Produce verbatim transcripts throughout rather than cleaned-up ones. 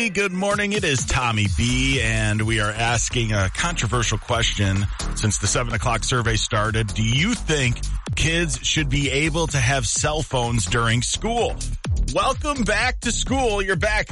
ninety-three. Good morning. It is Tommy B, and we are asking a controversial question since the seven o'clock survey started. Do you think kids should be able to have cell phones during school? Welcome back to school. You're back.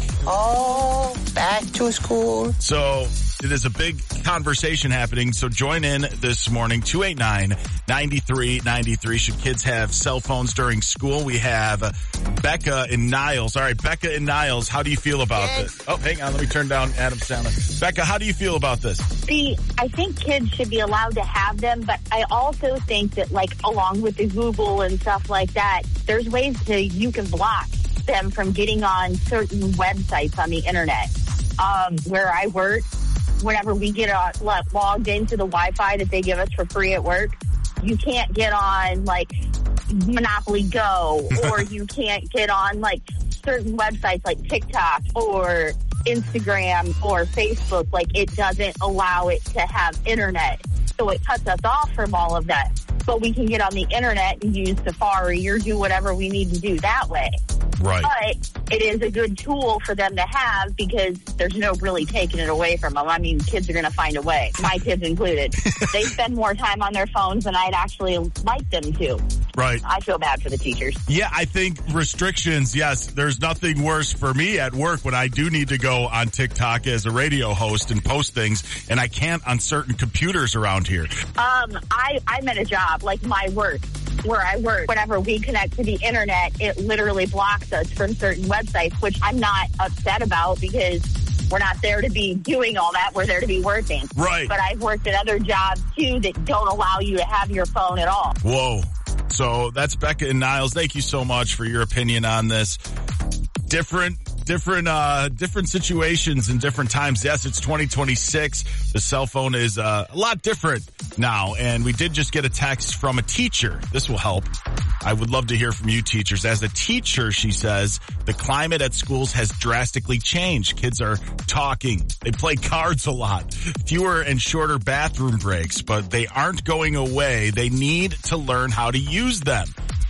Oh, back to school. So it is a big conversation happening. So join in this morning, two eight nine, nine three nine three. Should kids have cell phones during school? We have Becca and Niles. All right, Becca and Niles, how do you feel about yes. this? Oh, hang on. Let me turn down Adam's sound. Becca, how do you feel about this? See, I think kids should be allowed to have them, but I also think that, like, along with the Google and stuff like that, there's ways to, you can block them from getting on certain websites on the internet. Um, where I work, whenever we get uh, logged into the Wi-Fi that they give us for free at work, you can't get on, like, Monopoly Go, or you can't get on, like, certain websites like TikTok or Instagram or Facebook. Like, it doesn't allow it to have internet. So it cuts us off from all of that. But we can get on the internet and use Safari or do whatever we need to do that way. Right. But it is a good tool for them to have because there's no really taking it away from them. I mean, kids are going to find a way, my kids included. They spend more time on their phones than I'd actually like them to. Right. I feel bad for the teachers. Yeah, I think restrictions, yes, there's nothing worse for me at work when I do need to go on TikTok as a radio host and post things, and I can't on certain computers around here. Um, I, I'm at a job, like my work, where I work. Whenever we connect to the internet, it literally blocks us from certain websites, which I'm not upset about because we're not there to be doing all that. We're there to be working. Right. But I've worked at other jobs, too, that don't allow you to have your phone at all. Whoa. So that's Becca and Niles. Thank you so much for your opinion on this. Different, different, uh, different situations and different times. Yes, it's twenty twenty-six. The cell phone is uh, a lot different now. And we did just get a text from a teacher. This will help. I would love to hear from you teachers. As a teacher, she says, the climate at schools has drastically changed. Kids are talking. They play cards a lot. Fewer and shorter bathroom breaks, but they aren't going away. They need to learn how to use them.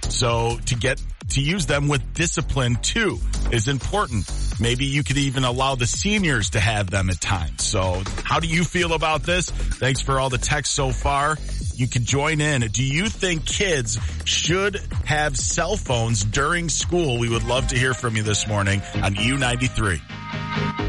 So to get to use them with discipline too is important. Maybe you could even allow the seniors to have them at times. So how do you feel about this? Thanks for all the texts so far. You can join in. Do you think kids should have cell phones during school? We would love to hear from you this morning on U ninety-three.